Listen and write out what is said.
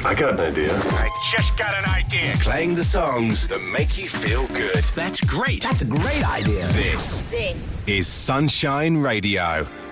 I got an idea. I just got an idea. Playing the songs that make you feel good. That's great. That's a great idea. This is Sunshine Radio.